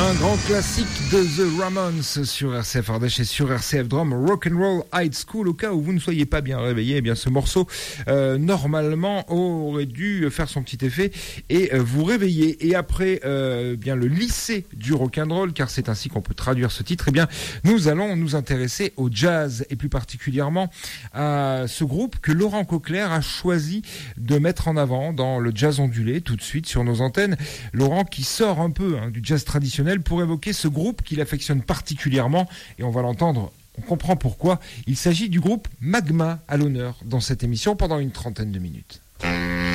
Un grand classique de The Ramones sur RCF Ardèche et sur RCF Drum, Rock'n'Roll High School. Au cas où vous ne soyez pas bien réveillé, eh bien ce morceau normalement aurait dû faire son petit effet et vous réveiller. Et après bien le lycée du rock'n'roll, car c'est ainsi qu'on peut traduire ce titre, eh bien nous allons nous intéresser au jazz et plus particulièrement à ce groupe que Laurent Coquelaire a choisi de mettre en avant dans le jazz ondulé tout de suite sur nos antennes. Laurent qui sort un peu du jazz traditionnel pour évoquer ce groupe qu'il affectionne particulièrement, et on va l'entendre, on comprend pourquoi. Il s'agit du groupe Magma à l'honneur dans cette émission pendant une trentaine de minutes.